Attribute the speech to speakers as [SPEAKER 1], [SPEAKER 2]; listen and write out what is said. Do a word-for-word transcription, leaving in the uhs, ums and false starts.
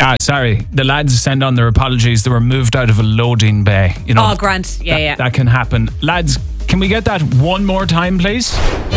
[SPEAKER 1] Ah, sorry. The lads send on their apologies. They were moved out of a loading bay. You know,
[SPEAKER 2] Oh, Grant. Yeah,
[SPEAKER 1] that,
[SPEAKER 2] yeah.
[SPEAKER 1] that can happen. Lads, can we get that one more time, please?